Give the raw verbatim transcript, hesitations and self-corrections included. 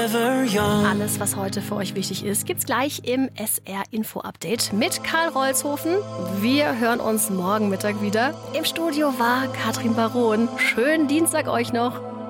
forever young. Alles, was heute für euch wichtig ist, gibt's gleich im S R-Info-Update mit Karl Rolzhofen. Wir hören uns morgen Mittag wieder. Im Studio war Katrin Baron. Schönen Dienstag euch noch.